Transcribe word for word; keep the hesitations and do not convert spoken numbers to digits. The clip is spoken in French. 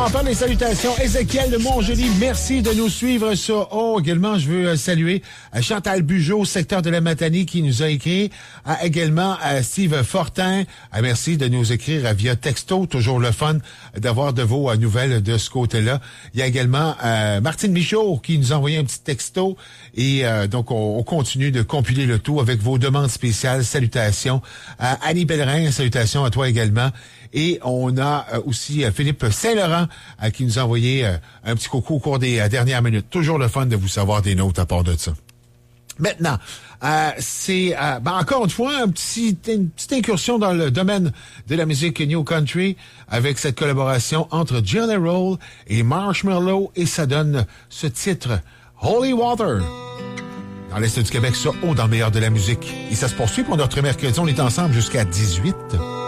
on parle des salutations. Ézéchiel de Montjoli, merci de nous suivre sur Oh. Également, je veux saluer Chantal Bugeaud, secteur de la Matanie, qui nous a écrit. Également, Steve Fortin, merci de nous écrire via texto. Toujours le fun d'avoir de vos nouvelles de ce côté-là. Il y a également euh, Martine Michaud qui nous a envoyé un petit texto. Et euh, donc, on, on continue de compiler le tout avec vos demandes spéciales. Salutations à Annie Bellerin, salutations à toi également. Et on a euh, aussi euh, Philippe Saint-Laurent euh, qui nous a envoyé euh, un petit coucou au cours des euh, dernières minutes. Toujours le fun de vous savoir des notes à part de ça. Maintenant, euh, c'est euh, ben encore une fois un petit, une petite incursion dans le domaine de la musique New Country avec cette collaboration entre Jelly Roll et Marshmello, et ça donne ce titre Holy Water. Dans l'Est du Québec, ça, haut dans le meilleur de la musique. Et ça se poursuit pour notre mercredi. On est ensemble jusqu'à dix-huit.